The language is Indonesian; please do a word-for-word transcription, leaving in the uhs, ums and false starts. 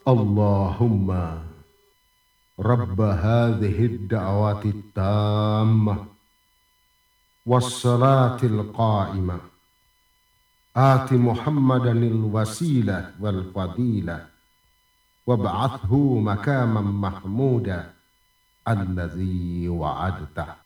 Allahumma Rabba hadhihi ad-da'wati at-tammah was-salati al-qa'imah ati Muhammadanil wasilah wal fadilah wab'athhu makaman mahmuda alladzi wa'adtah.